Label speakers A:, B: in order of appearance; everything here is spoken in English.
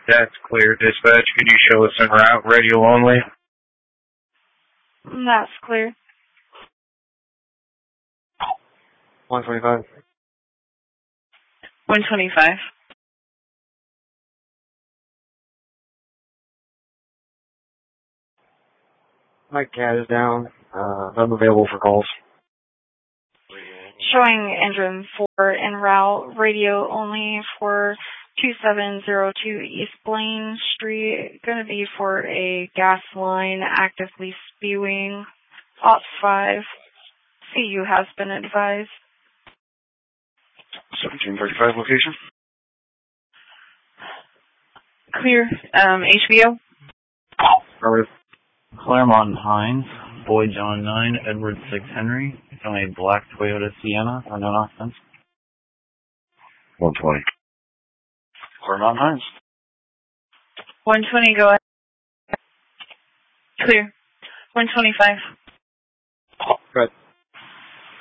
A: That's clear. Dispatch, could you show us en route, radio only?
B: That's clear.
A: 125.
B: 125.
A: My cat is down. I'm available for calls.
B: Showing engine 4 en route, radio only for 2702 East Blaine Street. Going to be for a gas line actively spewing. Ops 5. CU has been advised.
A: 1735 location.
B: Clear. HBO.
A: Affirmative.
C: Claremont Hines, Boyd John 9, Edward 6 Henry, on a black Toyota Sienna, unknown occupants.
A: 120.
C: Claremont Hines.
B: 120, go ahead. Clear. 125.